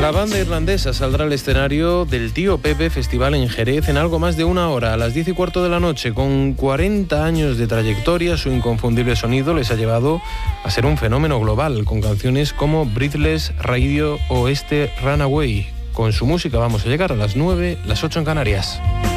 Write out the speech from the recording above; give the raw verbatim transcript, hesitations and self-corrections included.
La banda irlandesa saldrá al escenario del Tío Pepe Festival en Jerez en algo más de una hora, a las diez y cuarto de la noche. Con cuarenta años de trayectoria, su inconfundible sonido les ha llevado a ser un fenómeno global, con canciones como Breathless, Radio o este Runaway. Con su música vamos a llegar a las nueve, las ocho en Canarias.